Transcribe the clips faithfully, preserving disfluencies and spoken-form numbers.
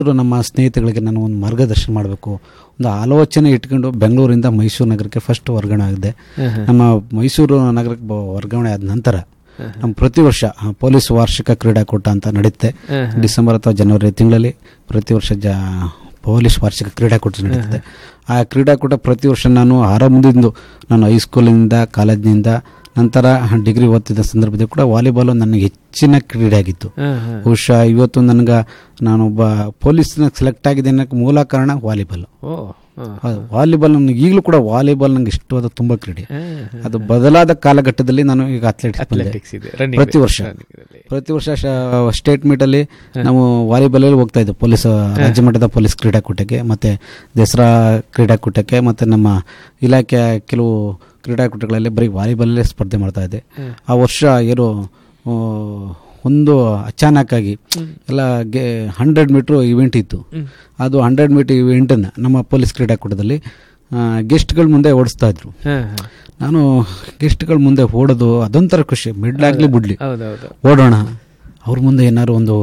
ನಮ್ಮ ಸ್ನೇಹಿತಗಳಿಗೆ ನಾನು ಒಂದು ಮಾರ್ಗದರ್ಶನ ಮಾಡಬೇಕು, ಒಂದು ಆಲೋಚನೆ ಇಟ್ಕೊಂಡು ಬೆಂಗಳೂರಿಂದ ಮೈಸೂರು ನಗರಕ್ಕೆ ಫಸ್ಟ್ ವರ್ಗಾವಣೆ ಆಗಿದೆ. ನಮ್ಮ ಮೈಸೂರು ನಗರಕ್ಕೆ ವರ್ಗಾವಣೆ ಆದ ನಂತರ ನಮ್ಮ ಪ್ರತಿ ವರ್ಷ ಪೊಲೀಸ್ ವಾರ್ಷಿಕ ಕ್ರೀಡಾಕೂಟ ಅಂತ ನಡೆಯುತ್ತೆ. ಡಿಸೆಂಬರ್ ಅಥವಾ ಜನವರಿ ತಿಂಗಳಲ್ಲಿ ಪ್ರತಿ ವರ್ಷ ಜ ಪೊಲೀಸ್ ವಾರ್ಷಿಕ ಕ್ರೀಡಾಕೂಟ ನಡೀತದೆ. ಆ ಕ್ರೀಡಾಕೂಟ ಪ್ರತಿ ವರ್ಷ ನಾನು ಆರಂಭದಿಂದ ನಾನು ಹೈಸ್ಕೂಲಿನಿಂದ ಕಾಲೇಜಿನಿಂದ ನಂತರ ಡಿಗ್ರಿ ಓದ್ತಿದ್ದ ಸಂದರ್ಭದಲ್ಲಿ ಕೂಡ ವಾಲಿಬಾಲ್ ನನಗೆ ಹೆಚ್ಚಿನ ಕ್ರೀಡೆ ಆಗಿತ್ತು. ಬಹುಶಃ ಇವತ್ತು ನನಗೆ ನಾನೊಬ್ಬ ಪೊಲೀಸ್ನ ಸೆಲೆಕ್ಟ್ ಆಗಿದೆ ಅನ್ನೋಕ್ಕೆ ಮೂಲ ಕಾರಣ ವಾಲಿಬಾಲ್. ವಾಲಿಬಾಲ್ ನನಗೆ ಈಗಲೂ ಕೂಡ ವಾಲಿಬಾಲ್ ನಂಗೆ ಇಷ್ಟವಾದ ತುಂಬ ಕ್ರೀಡೆ. ಅದು ಬದಲಾದ ಕಾಲಘಟ್ಟದಲ್ಲಿ ನಾನು ಈಗ ಅಥ್ಲೆಟಿಕ್ಸ್ ಪ್ರತಿ ವರ್ಷ ಪ್ರತಿ ವರ್ಷ ಸ್ಟೇಟ್ ಮೀಟಲ್ಲಿ ನಾವು ವಾಲಿಬಾಲಲ್ಲಿ ಹೋಗ್ತಾ ಇದ್ದೆ, ಪೊಲೀಸ್ ರಾಜ್ಯ ಮಟ್ಟದ ಪೊಲೀಸ್ ಕ್ರೀಡಾಕೂಟಕ್ಕೆ ಮತ್ತು ದಸರಾ ಕ್ರೀಡಾಕೂಟಕ್ಕೆ ಮತ್ತು ನಮ್ಮ ಇಲಾಖೆಯ ಕೆಲವು ಕ್ರೀಡಾಕೂಟಗಳಲ್ಲಿ ಬರೀ ವಾಲಿಬಾಲಲ್ಲೇ ಸ್ಪರ್ಧೆ ಮಾಡ್ತಾ ಇದ್ದೆ. ಆ ವರ್ಷ ಏನು ಒಂದು ಅಚಾನಕ್ಕಾಗಿ ಎಲ್ಲ ಗೆ ಹಂಡ್ರೆಡ್ ಮೀಟ್ರ್ ಇವೆಂಟ್ ಇತ್ತು. ಅದು ಹಂಡ್ರೆಡ್ ಮೀಟರ್ ಇವೆಂಟನ್ನು ನಮ್ಮ ಪೊಲೀಸ್ ಕ್ರೀಡಾಕೂಟದಲ್ಲಿ ಗೆಸ್ಟ್ಗಳ ಮುಂದೆ ಓಡಿಸ್ತಾ ಇದ್ರು. ನಾನು ಗೆಸ್ಟ್ಗಳ ಮುಂದೆ ಓಡೋದು ಅದೊಂಥರ ಖುಷಿ, ಮಿಡ್ಲಾಗ್ಲಿ ಬಿಡ್ಲಿ ಓಡೋಣ, ಅವ್ರ ಮುಂದೆ ಏನಾದ್ರು ಒಂದು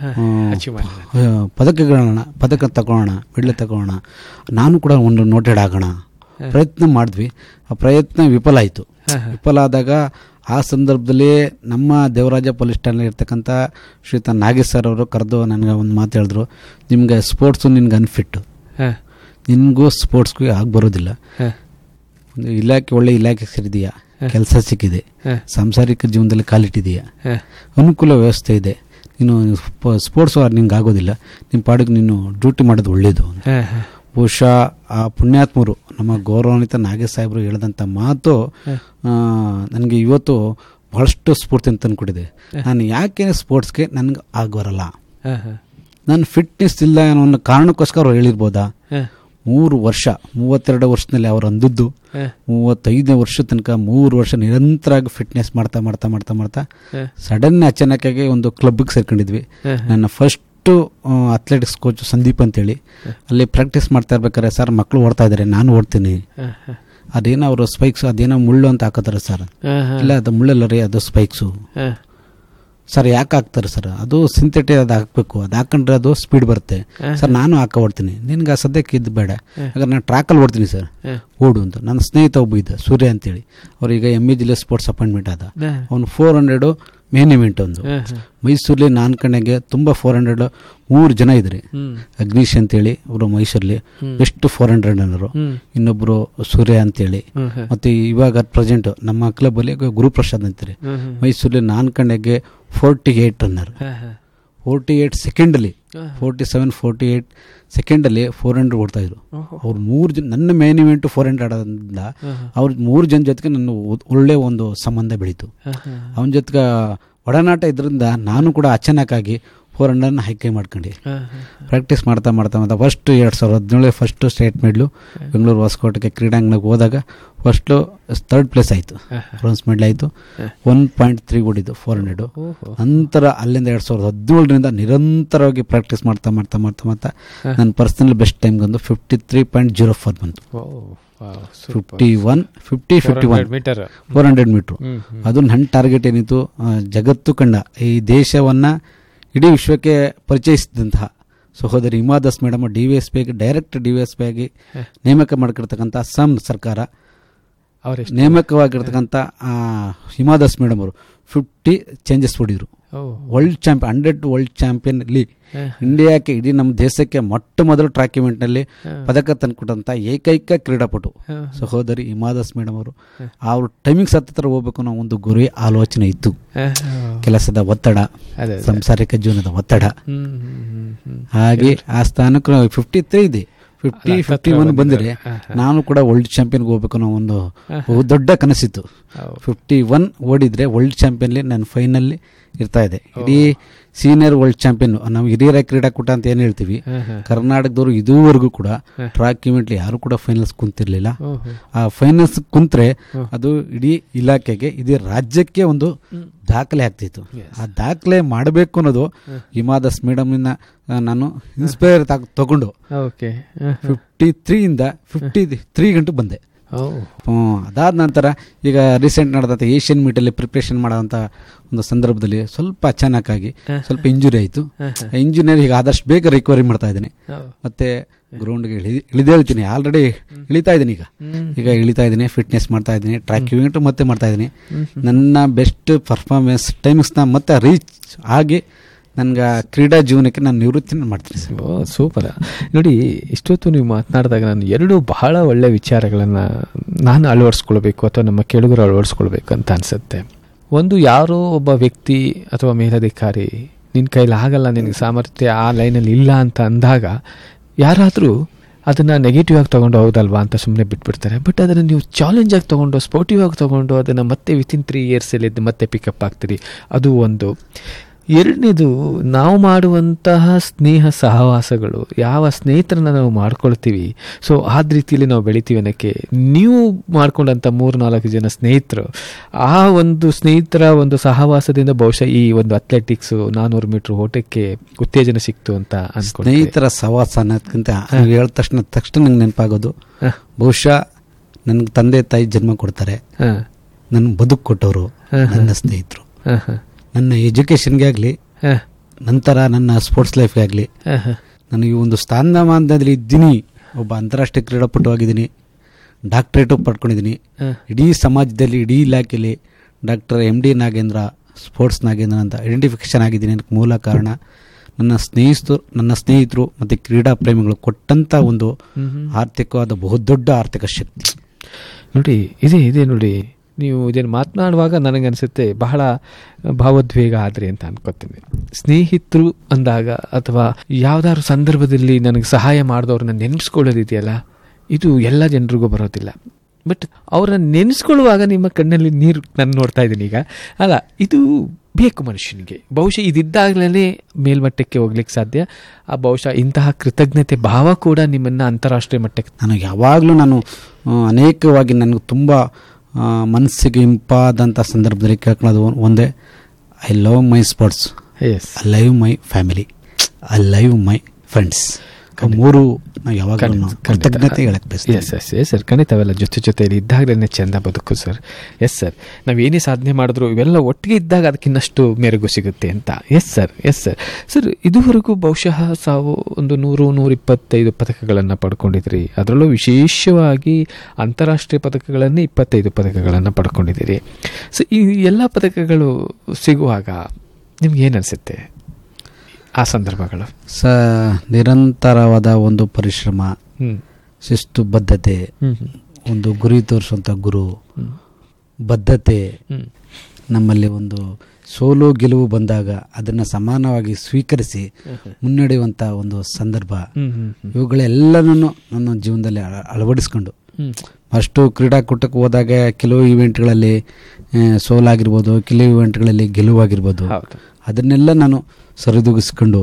ಪದಕಗಳನ್ನ ಪದಕ ತಗೊಳ್ಳೋಣ, ಮೆಡ್ಲ್ ತಗೊಳ್ಳೋಣ, ನಾನು ಕೂಡ ಒಂದು ನೋಟೆಡ್ ಆಗೋಣ ಪ್ರಯತ್ನ ಮಾಡಿದ್ವಿ. ಆ ಪ್ರಯತ್ನ ವಿಫಲ ಆಯಿತು. ವಿಫಲ ಆದಾಗ ಆ ಸಂದರ್ಭದಲ್ಲಿ ನಮ್ಮ ದೇವರಾಜ ಪೊಲೀಸ್ ಠಾಣೆ ಇರ್ತಕ್ಕಂಥ ಶ್ರೀಯುತ ನಾಗೇಶ್ ಸರ್ ಅವರು ಕರೆದು ನನಗೆ ಒಂದು ಮಾತು ಹೇಳಿದ್ರು, ನಿಮ್ಗೆ ಸ್ಪೋರ್ಟ್ಸು ನಿನ್ಗೆ ಅನ್ಫಿಟ್ಟು, ನಿನಗೂ ಸ್ಪೋರ್ಟ್ಸ್ಗೂ ಆಗಿ ಬರೋದಿಲ್ಲ. ಒಂದು ಇಲಾಖೆ ಒಳ್ಳೆ ಇಲಾಖೆ ಸೇರಿದೆಯಾ, ಕೆಲಸ ಸಿಕ್ಕಿದೆ, ಸಾಂಸಾರಿಕ ಜೀವನದಲ್ಲಿ ಕಾಲಿಟ್ಟಿದೆಯಾ, ಅನುಕೂಲ ವ್ಯವಸ್ಥೆ ಇದೆ, ನೀನು ಸ್ಪೋರ್ಟ್ಸ್ ನಿಮ್ಗೆ ಆಗೋದಿಲ್ಲ, ನಿಮ್ಮ ಪಾಡಿಗೆ ನೀನು ಡ್ಯೂಟಿ ಮಾಡೋದು ಒಳ್ಳೆಯದು. ಬಹುಶಃ ಆ ಪುಣ್ಯಾತ್ಮರು ನಮ್ಮ ಗೌರವಾನ್ವಿತ ನಾಗೇಶ್ ಸಾಹೇಬರು ಹೇಳಿದಂಥ ಮಾತು ನನಗೆ ಇವತ್ತು ಬಹಳಷ್ಟು ಸ್ಫೂರ್ತಿ ಅಂತ ತಂದುಕೊಟ್ಟಿದೆ. ನಾನು ಯಾಕೆ ಸ್ಪೋರ್ಟ್ಸ್ಗೆ ನನಗೆ ಆಗಬರಲ್ಲ, ನನ್ನ ಫಿಟ್ನೆಸ್ ಇಲ್ಲ ಅನ್ನೋ ಒಂದು ಕಾರಣಕ್ಕೋಸ್ಕರ ಅವ್ರು ಹೇಳಿರ್ಬೋದಾ. ಮೂರು ವರ್ಷ ಮೂವತ್ತೆರಡು ವರ್ಷದಲ್ಲಿ ಅವ್ರು ಅಂದದ್ದು ಮೂವತ್ತೈದನೇ ವರ್ಷ ತನಕ ಮೂರು ವರ್ಷ ನಿರಂತರವಾಗಿ ಫಿಟ್ನೆಸ್ ಮಾಡ್ತಾ ಮಾಡ್ತಾ ಮಾಡ್ತಾ ಮಾಡ್ತಾ ಸಡನ್ ಅಚಾನಕ್ಕಾಗಿ ಒಂದು ಕ್ಲಬ್ಗೆ ಸೇರ್ಕೊಂಡಿದ್ವಿ. ನನ್ನ ಫಸ್ಟ್ ಅಥ್ಲೆಟಿಕ್ಸ್ ಕೋಚ್ ಸಂದೀಪ್ ಅಂತೇಳಿ ಅಲ್ಲಿ ಪ್ರಾಕ್ಟೀಸ್ ಮಾಡ್ತಾ ಇರ್ಬೇಕಾದ್ರೆ, ಸರ್ ಮಕ್ಕಳು ಓಡ್ತಾ ಇದ್ದಾರೆ, ನಾನು ಓಡ್ತೀನಿ, ಅದೇನೋ ಅವರು ಸ್ಪೈಕ್ಸ್ ಅದೇನೋ ಮುಳ್ಳು ಅಂತ ಹಾಕೋತಾರೆ ಸರ್. ಇಲ್ಲ ಅದು ಮುಳ್ಳಲ್ಲ ರೀ, ಅದು ಸ್ಪೈಕ್ಸು. ಸರ್ ಯಾಕೆ ಹಾಕ್ತಾರೆ ಸರ್, ಅದು ಸಿಂಥೆಟಿಕ್ ಅದು ಹಾಕಬೇಕು, ಅದು ಹಾಕೊಂಡ್ರೆ ಅದು ಸ್ಪೀಡ್ ಬರುತ್ತೆ ಸರ್. ನಾನು ಹಾಕ ಓಡ್ತೀನಿ, ನಿನ್ಗೆ ಆ ಸದ್ಯಕ್ಕೆ ಇದು ಬೇಡ, ಯಾಕಂದ್ರೆ ನಾನು ಟ್ರ್ಯಾಕಲ್ಲಿ ಓಡ್ತೀನಿ ಸರ್, ಓಡು ಅಂತ. ನನ್ನ ಸ್ನೇಹಿತ ಒಬ್ಬ ಇದ್ದ ಸೂರ್ಯ ಅಂತೇಳಿ, ಅವ್ರೀಗ ಎಮ್ ಇ ಜಿಲ್ಲೆ ಸ್ಪೋರ್ಟ್ಸ್ ಅಪಾಯಿಂಟ್ಮೆಂಟ್ ಆದ. ಅವ್ನು ಫೋರ್ ಹಂಡ್ರೆಡು ಮೇನ್ ಇವೆಂಟ್ ಒಂದು ಮೈಸೂರಲ್ಲಿ ನಾನು ಕಣ್ಣಗೆ ತುಂಬ ಫೋರ್ ಹಂಡ್ರೆಡ್ ಮೂರು ಜನ ಇದ್ರಿ. ಅಗ್ನೀಶ್ ಅಂತೇಳಿ ಅವರು ಮೈಸೂರಲ್ಲಿ ಬೆಸ್ಟ್ ಫೋರ್ ಹಂಡ್ರೆಡ್ ಅನ್ನೋರು, ಇನ್ನೊಬ್ರು ಸೂರ್ಯ ಅಂತೇಳಿ, ಮತ್ತೆ ಇವಾಗ ಪ್ರೆಸೆಂಟ್ ನಮ್ಮ ಕ್ಲಬ್ ಅಲ್ಲಿ ಗುರುಪ್ರಸಾದ್ ಅಂತಾರೆ ಮೈಸೂರಲ್ಲಿ ನಾನು ಕಣ್ಣಗೆ forty eight runner, forty eight ಸೆಕೆಂಡಲ್ಲಿ forty seven forty eight ಸೆಕೆಂಡಲ್ಲಿ four hundred ಓಡ್ತಾ ಇದ್ರು. ಅವ್ರು ಮೂರು ಜನ ನನ್ನ ಮೇನ್ ಇವೆಂಟು ಫೋರ್ ಹಂಡ್ರೆಡ್ ಆಡೋದ್ರಿಂದ ಅವ್ರ ಮೂರು ಜನ ಜೊತೆಗೆ ನನ್ನ ಒಳ್ಳೆ ಒಂದು ಸಂಬಂಧ ಬೆಳೀತು. ಅವನ ಜೊತೆಗೆ ಒಡನಾಟ ಇದರಿಂದ ನಾನು ಕೂಡ ಅಚಾನಕ್ಕಾಗಿ ಫೋರ್ ಹಂಡ್ರೆಡ್ನ ಹೈಕೈ ಮಾಡ್ಕೊಂಡು ಪ್ರಾಕ್ಟೀಸ್ ಮಾಡ್ತಾ ಮಾಡ್ತಾ ಮಾಡ್ತಾ ಫಸ್ಟ್ ಎರಡು ಸಾವಿರದ ಹದಿನೇಳು ಫಸ್ಟು ಸ್ಟೇಟ್ ಮೆಡ್ಲು ಬೆಂಗಳೂರು ಹೊಸಕೋಟೆಗೆ ಕ್ರೀಡಾಂಗಣಕ್ಕೆ ಹೋದಾಗ ಫಸ್ಟು ಥರ್ಡ್ ಪ್ಲೇಸ್ ಆಯಿತು, ಬ್ರೋನ್ಸ್ ಮೆಡಲ್ ಆಯಿತು. One point three ಓಡಿದ್ದು four hundred. ನಂತರ ಅಲ್ಲಿಂದ ಎರಡು ಸಾವಿರದ ಹದಿನೇಳರಿಂದ ನಿರಂತರವಾಗಿ ಪ್ರಾಕ್ಟೀಸ್ ಮಾಡ್ತಾ ಮಾಡ್ತಾ ಮಾಡ್ತಾ ಮಾಡ್ತಾ ನನ್ನ ಪರ್ಸನಲ್ ಬೆಸ್ಟ್ ಟೈಮ್ ಬಂದು fifty three point zero four ಬಂತು. Fifty one fifty fifty one four hundred metre. ಅದು ನನ್ನ ಟಾರ್ಗೆಟ್ ಏನಿತ್ತು, ಜಗತ್ತು ಕಂಡ ಈ ದೇಶವನ್ನು ಇಡೀ ವಿಶ್ವಕ್ಕೆ ಪರಿಚಯಿಸಿದಂತಹ ಸಹೋದರಿ Hima Das madam D V S P ಆಗಿ direct D V S P ಆಗಿ ನೇಮಕ ಮಾಡಿರ್ತಕ್ಕಂಥ ಅಸ್ಸಾಂ ಸರ್ಕಾರ ನೇಮಕವಾಗಿರ್ತಕ್ಕಂಥ ಹಿಮಾ ದಾಸ್ ಮೇಡಮ್ ಅವರು fifty changes ಹೊಡಿದ್ರು. World champion hundred world champion ಅಲ್ಲಿ ಇಂಡಿಯಾಕ್ಕೆ ಇಡೀ ನಮ್ಮ ದೇಶಕ್ಕೆ ಮೊಟ್ಟ ಮೊದಲು ಟ್ರ್ಯಾಕ್ ಇವೆಂಟ್ನಲ್ಲಿ ಪದಕ ತಂದುಕೊಟ್ಟಂಥ ಏಕೈಕ ಕ್ರೀಡಾಪಟು ಸಹೋದರಿ ಹಿಮಾ ದಾಸ್ ಮೇಡಮ್ ಅವರು. ಅವ್ರ ಟೈಮಿಂಗ್ಸ್ ಹತ್ತಿರ ಹೋಗ್ಬೇಕು ಅನ್ನೋ ಒಂದು ಗುರಿ ಆಲೋಚನೆ ಇತ್ತು. ಕೆಲಸದ ಒತ್ತಡ, ಸಾಂಸಾರಿಕ ಜೀವನದ ಒತ್ತಡ, ಹಾಗೆ ಆ ಸ್ಥಾನಕ್ಕೆ ಫಿಫ್ಟಿ ತ್ರೀ ಇದೆ, ಫಿಫ್ಟಿ ಫಿಫ್ಟಿ ಒನ್ ಬಂದರೆ ನಾನು ಕೂಡ ವರ್ಲ್ಡ್ ಚಾಂಪಿಯನ್ಗೆ ಹೋಗ್ಬೇಕು ಅನ್ನೋ ಒಂದು ದೊಡ್ಡ ಕನಸಿತ್ತು. ಫಿಫ್ಟಿ ಒನ್ ಓಡಿದ್ರೆ ವರ್ಲ್ಡ್ ಚಾಂಪಿಯನ್ಲಿ ನಾನು ಫೈನಲ್ಲಿ ಇರ್ತಾ ಇದೆ. ಇಡೀ ಸೀನಿಯರ್ ವರ್ಲ್ಡ್ ಚಾಂಪಿಯನ್ ನಾವು ಹಿರಿಯರ ಕ್ರೀಡಾಕೂಟ ಅಂತ ಏನು ಹೇಳ್ತೀವಿ, ಕರ್ನಾಟಕದವರು ಇದುವರೆಗೂ ಕೂಡ ಟ್ರ್ಯಾಕ್ ಇವೆಂಟ್ಲಿ ಯಾರು ಕೂಡ ಫೈನಲ್ಸ್ ಕುಂತಿರ್ಲಿಲ್ಲ. ಆ ಫೈನಲ್ಸ್ ಕುಂತ್ರೆ ಅದು ಇಡೀ ಇಲಾಖೆಗೆ, ಇಡೀ ರಾಜ್ಯಕ್ಕೆ ಒಂದು ದಾಖಲೆ ಆಗ್ತಿತ್ತು. ಆ ದಾಖಲೆ ಮಾಡಬೇಕು ಅನ್ನೋದು ಹಿಮಾ ದಾಸ್ ಮೇಡಮ್ ಇಂದ ನಾನು ಇನ್ಸ್ಪೈರ್ ತಗೊಂಡು ಫಿಫ್ಟಿ ತ್ರೀ ಇಂದ ಫಿಫ್ಟಿ ತ್ರೀ ಗಂಟು ಬಂದೆ. ಅದಾದ ನಂತರ ಈಗ ರೀಸೆಂಟ್ ನಡೆದಂಥ ಏಷ್ಯನ್ ಮೀಟಲ್ಲಿ ಪ್ರಿಪ್ರೇಷನ್ ಮಾಡೋಂಥ ಒಂದು ಸಂದರ್ಭದಲ್ಲಿ ಸ್ವಲ್ಪ ಅಚಾನಕ್ಕಾಗಿ ಸ್ವಲ್ಪ ಇಂಜುರಿ ಆಯಿತು. ಇಂಜುರಿಯಲ್ಲಿ ಈಗ ಆದಷ್ಟು ಬೇಗ ರಿಕವರಿ ಮಾಡ್ತಾ ಇದ್ದೀನಿ. ಮತ್ತೆ ಗ್ರೌಂಡ್ಗೆ ಇಳಿ ಇಳಿದೇಳ್ತೀನಿ ಆಲ್ರೆಡಿ ಇಳಿತಾ ಇದ್ದೀನಿ. ಈಗ ಈಗ ಇಳಿತಾ ಇದ್ದೀನಿ, ಫಿಟ್ನೆಸ್ ಮಾಡ್ತಾ ಇದ್ದೀನಿ, ಟ್ರ್ಯಾಕ್ ಇವೆಂಟು ಮತ್ತೆ ಮಾಡ್ತಾ ಇದ್ದೀನಿ. ನನ್ನ ಬೆಸ್ಟ್ ಪರ್ಫಾರ್ಮೆನ್ಸ್ ಟೈಮಿಂಗ್ಸ್ನ ಮತ್ತೆ ರೀಚ್ ಆಗಿ ನನಗೆ ಕ್ರೀಡಾ ಜೀವನಕ್ಕೆ ನಾನು ನಿವೃತ್ತಿನ ಮಾಡ್ತೀನಿ ಸರ್. ಓ ಸೂಪರ್. ನೋಡಿ, ಇಷ್ಟೊತ್ತು ನೀವು ಮಾತನಾಡಿದಾಗ ನಾನು ಎರಡು ಬಹಳ ಒಳ್ಳೆಯ ವಿಚಾರಗಳನ್ನು ನಾನು ಅಳವಡಿಸ್ಕೊಳ್ಬೇಕು ಅಥವಾ ನಮ್ಮ ಕೇಳುಗರು ಅಳವಡಿಸ್ಕೊಳ್ಬೇಕು ಅಂತ ಅನಿಸುತ್ತೆ. ಒಂದು, ಯಾರೋ ಒಬ್ಬ ವ್ಯಕ್ತಿ ಅಥವಾ ಮೇಲಧಿಕಾರಿ ನಿನ್ನ ಕೈಲಿ ಆಗಲ್ಲ, ನಿನಗೆ ಸಾಮರ್ಥ್ಯ ಆ ಲೈನಲ್ಲಿ ಇಲ್ಲ ಅಂತ ಅಂದಾಗ ಯಾರಾದರೂ ಅದನ್ನು ನೆಗೆಟಿವ್ ಆಗಿ ತೊಗೊಂಡು ಹೌದಲ್ವಾ ಅಂತ ಸುಮ್ಮನೆ ಬಿಟ್ಬಿಡ್ತಾರೆ. ಬಟ್ ಅದನ್ನು ನೀವು ಚಾಲೆಂಜ್ ಆಗಿ ತೊಗೊಂಡು ಸ್ಪೋರ್ಟಿವ್ ಆಗಿ ತೊಗೊಂಡು ಅದನ್ನು ಮತ್ತೆ ವಿತಿನ್ ತ್ರೀ ಇಯರ್ಸಲ್ಲಿ ಮತ್ತೆ ಪಿಕಪ್ ಆಗ್ತೀರಿ, ಅದು ಒಂದು. ಎರಡನೇದು, ನಾವು ಮಾಡುವಂತಹ ಸ್ನೇಹ ಸಹವಾಸಗಳು, ಯಾವ ಸ್ನೇಹಿತರನ್ನ ನಾವು ಮಾಡ್ಕೊಳ್ತೀವಿ, ಸೊ ಆದ ರೀತಿಯಲ್ಲಿ ನಾವು ಬೆಳಿತೀವಿ ಅನ್ನೋಕ್ಕೆ ನೀವು ಮಾಡ್ಕೊಂಡಂಥ ಮೂರು ನಾಲ್ಕು ಜನ ಸ್ನೇಹಿತರು, ಆ ಒಂದು ಸ್ನೇಹಿತರ ಒಂದು ಸಹವಾಸದಿಂದ ಬಹುಶಃ ಈ ಒಂದು ಅಥ್ಲೆಟಿಕ್ಸು ನಾನ್ನೂರು ಮೀಟ್ರ್ ಓಟಕ್ಕೆ ಉತ್ತೇಜನ ಸಿಕ್ತು ಅಂತ ಅನ್ಕೊಂಡು. ಸ್ನೇಹಿತರ ಸಹವಾಸ ಅನ್ನೋದಕ್ಕಿಂತ ಹೇಳಿದ ತಕ್ಷಣ ತಕ್ಷಣ ನಂಗೆ ನೆನಪಾಗೋದು, ಬಹುಶಃ ನನಗೆ ತಂದೆ ತಾಯಿ ಜನ್ಮ ಕೊಡ್ತಾರೆ, ನನ್ನ ಬದುಕು ಕೊಟ್ಟವರು ನನ್ನ ಸ್ನೇಹಿತರು. ನನ್ನ ಎಜುಕೇಷನ್ಗೆ ಆಗಲಿ, ನಂತರ ನನ್ನ ಸ್ಪೋರ್ಟ್ಸ್ ಲೈಫ್ಗೆ ಆಗಲಿ, ನನಗೆ ಒಂದು ಸ್ಥಾನಮಾನದಲ್ಲಿ ಇದ್ದೀನಿ. ಒಬ್ಬ ಅಂತಾರಾಷ್ಟ್ರೀಯ ಕ್ರೀಡಾಪಟುವಾಗಿದ್ದೀನಿ, ಡಾಕ್ಟ್ರೇಟು ಪಡ್ಕೊಂಡಿದ್ದೀನಿ. ಇಡೀ ಸಮಾಜದಲ್ಲಿ, ಇಡೀ ಇಲಾಖೆಯಲ್ಲಿ doctor M D Nagendra, sports Nagendra ಅಂತ ಐಡೆಂಟಿಫಿಕೇಶನ್ ಆಗಿದ್ದೀನಿ. ಅದಕ್ಕೆ ಮೂಲ ಕಾರಣ ನನ್ನ ಸ್ನೇಹಿತರು ನನ್ನ ಸ್ನೇಹಿತರು ಮತ್ತು ಕ್ರೀಡಾ ಪ್ರೇಮಿಗಳು ಕೊಟ್ಟಂಥ ಒಂದು ಆರ್ಥಿಕವಾದ ಬಹುದೊಡ್ಡ ಆರ್ಥಿಕ ಶಕ್ತಿ. ನೋಡಿ, ಇದೇ ಇದೆ ನೋಡಿ, ನೀವು ಇದನ್ನು ಮಾತನಾಡುವಾಗ ನನಗನ್ಸುತ್ತೆ ಬಹಳ ಭಾವೋದ್ವೇಗ ಆದ್ರಿ ಅಂತ ಅನ್ಕೋತೀನಿ. ಸ್ನೇಹಿತರು ಅಂದಾಗ ಅಥವಾ ಯಾವುದಾದ್ರು ಸಂದರ್ಭದಲ್ಲಿ ನನಗೆ ಸಹಾಯ ಮಾಡಿದವ್ರನ್ನ ನೆನೆಸ್ಕೊಳ್ಳೋದಿದೆಯಲ್ಲ, ಇದು ಎಲ್ಲ ಜನರಿಗೂ ಬರೋದಿಲ್ಲ. ಬಟ್ ಅವ್ರನ್ನ ನೆನೆಸ್ಕೊಳ್ಳುವಾಗ ನಿಮ್ಮ ಕಣ್ಣಲ್ಲಿ ನೀರು ನಾನು ನೋಡ್ತಾ ಇದ್ದೀನಿ ಈಗ. ಅಲ್ಲ, ಇದು ಬೇಕು ಮನುಷ್ಯನಿಗೆ. ಬಹುಶಃ ಇದಿದ್ದಾಗಲೇ ಮೇಲ್ಮಟ್ಟಕ್ಕೆ ಹೋಗ್ಲಿಕ್ಕೆ ಸಾಧ್ಯ. ಆ ಬಹುಶಃ ಇಂತಹ ಕೃತಜ್ಞತೆ ಭಾವ ಕೂಡ ನಿಮ್ಮನ್ನು ಅಂತಾರಾಷ್ಟ್ರೀಯ ಮಟ್ಟಕ್ಕೆ. ನನಗೆ ಯಾವಾಗಲೂ ನಾನು ಅನೇಕವಾಗಿ ನನಗೆ ತುಂಬ ಮನಸ್ಸಿಗೆ ಇಂಪಾದಂಥ ಸಂದರ್ಭದಲ್ಲಿ ಕೇಳ್ಕೊಳ್ಳೋದು ಒಂದೇ, I love my sports, I love my family, I love my friends. ಮೂರು ನಾವು ಯಾವಾಗ ಕೃತಜ್ಞತೆ ಹೇಳಕ್ಕೆ ಬಯಸ್ತೀವಿ. ಎಸ್ ಎಸ್ ಎಸ್ ಸರ್, ಖಂಡಿತ ಅವೆಲ್ಲ ಜೊತೆ ಜೊತೆಯಲ್ಲಿ ಇದ್ದಾಗಲೇ ಚೆಂದ ಬದುಕು ಸರ್. ಎಸ್ ಸರ್, ನಾವೇನೇ ಸಾಧನೆ ಮಾಡಿದ್ರು ಇವೆಲ್ಲ ಒಟ್ಟಿಗೆ ಇದ್ದಾಗ ಅದಕ್ಕಿನ್ನಷ್ಟು ಮೆರುಗು ಸಿಗುತ್ತೆ ಅಂತ. Yes sir, yes sir. Sir, ಇದುವರೆಗೂ ಬಹುಶಃ ಸಾವು ಒಂದು ನೂರು ನೂರ ಇಪ್ಪತ್ತೈದು ಪದಕಗಳನ್ನು ಪಡ್ಕೊಂಡಿದ್ರಿ. ಅದರಲ್ಲೂ ವಿಶೇಷವಾಗಿ ಅಂತಾರಾಷ್ಟ್ರೀಯ ಪದಕಗಳನ್ನೇ ಇಪ್ಪತ್ತೈದು ಪದಕಗಳನ್ನು ಪಡ್ಕೊಂಡಿದ್ದೀರಿ. ಸೊ ಈ ಎಲ್ಲ ಪದಕಗಳು ಸಿಗುವಾಗ ನಿಮ್ಗೆ ಏನು ಅನಿಸುತ್ತೆ ಆ ಸಂದರ್ಭಗಳು? ಸ ನಿರಂತರವಾದ ಒಂದು ಪರಿಶ್ರಮ, ಶಿಸ್ತು ಬದ್ಧತೆ, ಒಂದು ಗುರಿ ತೋರಿಸುವಂಥ ಗುರು ಬದ್ಧತೆ, ನಮ್ಮಲ್ಲಿ ಒಂದು ಸೋಲು ಗೆಲುವು ಬಂದಾಗ ಅದನ್ನು ಸಮಾನವಾಗಿ ಸ್ವೀಕರಿಸಿ ಮುನ್ನಡೆಯುವಂಥ ಒಂದು ಸಂದರ್ಭ, ಇವುಗಳೆಲ್ಲನೂ ನನ್ನ ಜೀವನದಲ್ಲಿ ಅಳವಡಿಸ್ಕೊಂಡು ಫಸ್ಟು ಕ್ರೀಡಾಕೂಟಕ್ಕೆ ಹೋದಾಗ ಕೆಲವು ಇವೆಂಟ್ಗಳಲ್ಲಿ ಸೋಲಾಗಿರ್ಬೋದು, ಕೆಲವು ಇವೆಂಟ್ಗಳಲ್ಲಿ ಗೆಲುವಾಗಿರ್ಬೋದು, ಅದನ್ನೆಲ್ಲ ನಾನು ಸರಿದೂಗಿಸ್ಕೊಂಡು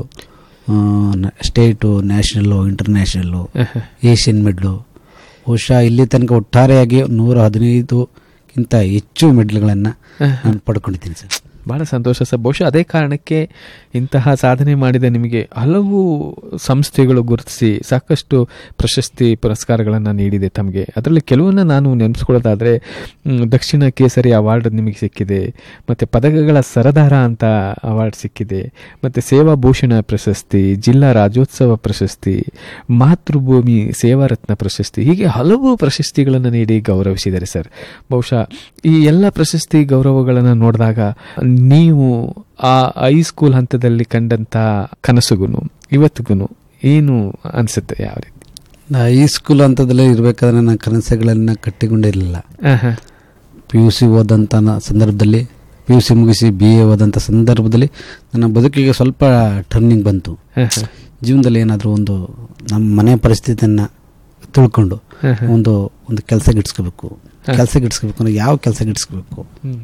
ಸ್ಟೇಟು, ನ್ಯಾಷನಲ್ಲು, ಇಂಟರ್ನ್ಯಾಷನಲ್ಲು, ಏಷ್ಯನ್ ಮೆಡ್ಲು, ಬಹುಶಃ ಇಲ್ಲಿ ತನಕ ಒಟ್ಟಾರೆಯಾಗಿ ನೂರ ಹದಿನೈದಕ್ಕಿಂತ ಹೆಚ್ಚು ಮೆಡ್ಲ್ಗಳನ್ನು ನಾನು ಪಡ್ಕೊಂಡಿದ್ದೀನಿ ಸರ್. ಭಾಳ ಸಂತೋಷ ಸರ್. ಬಹುಶಃ ಅದೇ ಕಾರಣಕ್ಕೆ ಇಂತಹ ಸಾಧನೆ ಮಾಡಿದ ನಿಮಗೆ ಹಲವು ಸಂಸ್ಥೆಗಳು ಗುರುತಿಸಿ ಸಾಕಷ್ಟು ಪ್ರಶಸ್ತಿ ಪುರಸ್ಕಾರಗಳನ್ನು ನೀಡಿದೆ ತಮಗೆ. ಅದರಲ್ಲಿ ಕೆಲವನ್ನ ನಾನು ನೆನೆಸ್ಕೊಳ್ಳೋದಾದರೆ ದಕ್ಷಿಣ ಕೇಸರಿ ಅವಾರ್ಡ್ ನಿಮಗೆ ಸಿಕ್ಕಿದೆ, ಮತ್ತು ಪದಕಗಳ ಸರದಾರ ಅಂತ ಅವಾರ್ಡ್ ಸಿಕ್ಕಿದೆ, ಮತ್ತು ಸೇವಾ ಭೂಷಣ ಪ್ರಶಸ್ತಿ, ಜಿಲ್ಲಾ ರಾಜ್ಯೋತ್ಸವ ಪ್ರಶಸ್ತಿ, ಮಾತೃಭೂಮಿ ಸೇವಾರತ್ನ ಪ್ರಶಸ್ತಿ, ಹೀಗೆ ಹಲವು ಪ್ರಶಸ್ತಿಗಳನ್ನು ನೀಡಿ ಗೌರವಿಸಿದ್ದಾರೆ ಸರ್. ಬಹುಶಃ ಈ ಎಲ್ಲ ಪ್ರಶಸ್ತಿ ಗೌರವಗಳನ್ನು ನೋಡಿದಾಗ ನೀವು ಆ ಹೈಸ್ಕೂಲ್ ಹಂತದಲ್ಲಿ ಕಂಡಂಥ ಕನಸುಗೂ ಇವತ್ತಿಗೂ ಏನು ಅನಿಸುತ್ತೆ? ಯಾವ ರೀತಿ? ಹೈಸ್ಕೂಲ್ ಹಂತದಲ್ಲೇ ಇರಬೇಕಾದ್ರೆ ನನ್ನ ಕನಸುಗಳನ್ನು ಕಟ್ಟಿಕೊಂಡಿರಲಿಲ್ಲ. ಪಿ ಯು ಸಿ ಓದಂಥ ಸಂದರ್ಭದಲ್ಲಿ, ಪಿ ಯು ಸಿ ಮುಗಿಸಿ ಬಿ ಎ ಓದಂಥ ಸಂದರ್ಭದಲ್ಲಿ ನನ್ನ ಬದುಕಿಗೆ ಸ್ವಲ್ಪ ಟರ್ನಿಂಗ್ ಬಂತು. ಜೀವನದಲ್ಲಿ ಏನಾದರೂ ಒಂದು ನಮ್ಮ ಮನೆ ಪರಿಸ್ಥಿತಿಯನ್ನು ತಿಳ್ಕೊಂಡು ಒಂದು ಒಂದು ಕೆಲಸ ಗಿಡ್ಸ್ಕೋಬೇಕು ಕೆಲಸ ಗಿಡ್ಸ್ಕೋಬೇಕು ಅಂದರೆ ಯಾವ ಕೆಲಸ ಗಿಡ್ಸ್ಕೋಬೇಕು,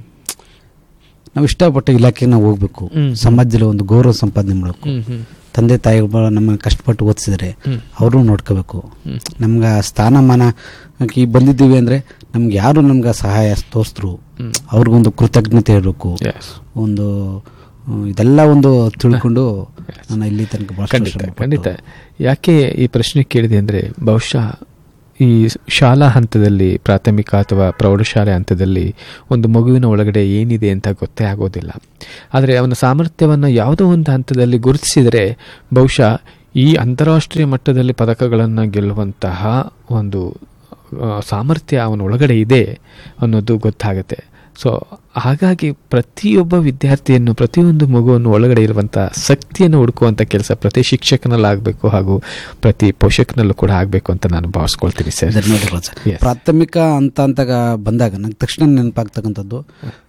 ನಾವು ಇಷ್ಟಪಟ್ಟ ಇಲಾಖೆಗೆ ನಾವು ಹೋಗ್ಬೇಕು, ಸಮಾಜದಲ್ಲಿ ಒಂದು ಗೌರವ ಸಂಪಾದನೆ ಮಾಡಬೇಕು, ತಂದೆ ತಾಯಿಗಳು ನಮ್ಮನ್ನು ಕಷ್ಟಪಟ್ಟು ಓದಿಸಿದ್ರೆ ಅವರು ನೋಡ್ಕೋಬೇಕು, ನಮ್ಗೆ ಸ್ಥಾನಮಾನ ಈ ಬಂದಿದ್ದೀವಿ ಅಂದರೆ ನಮ್ಗೆ ಯಾರು ನಮ್ಗೆ ಸಹಾಯ ತೋರಿಸಿದ್ರು ಅವ್ರಿಗೊಂದು ಕೃತಜ್ಞತೆ ಇರಬೇಕು. ಒಂದು ಇದೆಲ್ಲ ಒಂದು ತಿಳ್ಕೊಂಡು ನಾನು ಇಲ್ಲಿ ತನಕ ಖಂಡಿತ ಖಂಡಿತ ಯಾಕೆ ಈ ಪ್ರಶ್ನೆ ಕೇಳಿದೆ ಅಂದರೆ ಬಹುಶಃ ಈ ಶಾಲಾ ಹಂತದಲ್ಲಿ, ಪ್ರಾಥಮಿಕ ಅಥವಾ ಪ್ರೌಢಶಾಲೆ ಹಂತದಲ್ಲಿ ಒಂದು ಮಗುವಿನ ಒಳಗಡೆ ಏನಿದೆ ಅಂತ ಗೊತ್ತೇ ಆಗೋದಿಲ್ಲ. ಆದರೆ ಅವನ ಸಾಮರ್ಥ್ಯವನ್ನು ಯಾವುದೋ ಒಂದು ಹಂತದಲ್ಲಿ ಗುರುತಿಸಿದರೆ ಬಹುಶಃ ಈ ಅಂತಾರಾಷ್ಟ್ರೀಯ ಮಟ್ಟದಲ್ಲಿ ಪದಕಗಳನ್ನು ಗೆಲ್ಲುವಂತಹ ಒಂದು ಸಾಮರ್ಥ್ಯ ಅವನ ಒಳಗಡೆ ಇದೆ ಅನ್ನೋದು ಗೊತ್ತಾಗುತ್ತೆ. ಸೊ ಹಾಗಾಗಿ ಪ್ರತಿಯೊಬ್ಬ ವಿದ್ಯಾರ್ಥಿಯನ್ನು, ಪ್ರತಿಯೊಂದು ಮಗುವನ್ನು ಒಳಗಡೆ ಇರುವಂಥ ಶಕ್ತಿಯನ್ನು ಹುಡುಕುವಂಥ ಕೆಲಸ ಪ್ರತಿ ಶಿಕ್ಷಕನಲ್ಲಾಗಬೇಕು ಹಾಗೂ ಪ್ರತಿ ಪೋಷಕನಲ್ಲೂ ಕೂಡ ಆಗಬೇಕು ಅಂತ ನಾನು ಭಾವಿಸ್ಕೊಳ್ತೀನಿ ಸರ್. ಧನ್ಯವಾದಗಳು ಸರ್. ಪ್ರಾಥಮಿಕ ಅಂತ ಅಂತ ಬಂದಾಗ ನಂಗೆ ತಕ್ಷಣ ನೆನಪಾಗ್ತಕ್ಕಂಥದ್ದು,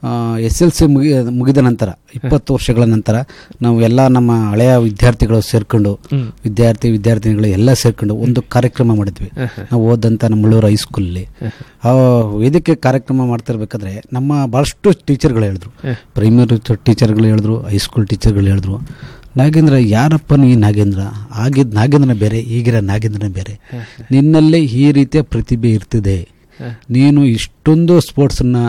ಎಸ್ ಎಲ್ ಸಿ ಮುಗಿ ಮುಗಿದ ನಂತರ ಇಪ್ಪತ್ತು ವರ್ಷಗಳ ನಂತರ ನಾವು ಎಲ್ಲ ನಮ್ಮ ಹಳೆಯ ವಿದ್ಯಾರ್ಥಿಗಳು ಸೇರ್ಕೊಂಡು, ವಿದ್ಯಾರ್ಥಿ ವಿದ್ಯಾರ್ಥಿನಿಗಳು ಎಲ್ಲ ಸೇರ್ಕೊಂಡು ಒಂದು ಕಾರ್ಯಕ್ರಮ ಮಾಡಿದ್ವಿ. ನಾವು ಓದಂಥ ನಮ್ಮ ಮುಳ್ಳೂರು ಹೈಸ್ಕೂಲಲ್ಲಿ ಆ ವೇದಿಕೆ ಕಾರ್ಯಕ್ರಮ ಮಾಡ್ತಿರ್ಬೇಕಾದ್ರೆ ನಮ್ಮ ಭಾಳಷ್ಟು ಟೀಚರ್ಗಳು ಹೇಳಿದ್ರು, ಪ್ರೈಮರಿ ಟೀಚರ್ಗಳು ಹೇಳಿದ್ರು, ಹೈಸ್ಕೂಲ್ ಟೀಚರ್ಗಳು ಹೇಳಿದ್ರು, ನಾಗೇಂದ್ರ ಯಾರಪ್ಪ ನೀ ನಾಗೇಂದ್ರ, ಆಗಿದ್ದ ನಾಗೇಂದ್ರನ ಬೇರೆ, ಈಗಿರೋ ನಾಗೇಂದ್ರನ ಬೇರೆ, ನಿನ್ನಲ್ಲೇ ಈ ರೀತಿಯ ಪ್ರತಿಭೆ ಇರ್ತಿದೆ, ನೀನು ಇಷ್ಟೊಂದು ಸ್ಪೋರ್ಟ್ಸನ್ನ